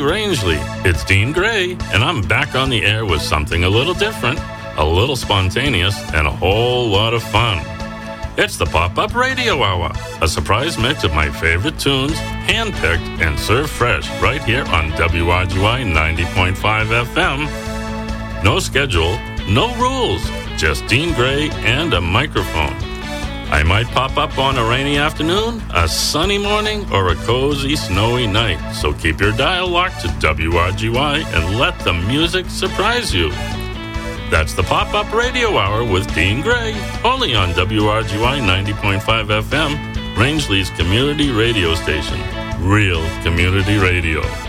Rangeley, it's Dean Gray, and I'm back on the air with something a little different, a little spontaneous, and a whole lot of fun. It's the Pop-Up Radio Hour, a surprise mix of my favorite tunes, handpicked and served fresh right here on WRGY 90.5 FM. No schedule, no rules, just Dean Gray and a microphone. I might pop up on a rainy afternoon, a sunny morning, or a cozy, snowy night. So keep your dial locked to WRGY and let the music surprise you. That's the Pop-Up Radio Hour with Dean Gray, only on WRGY 90.5 FM, Rangeley's community radio station. Real community radio.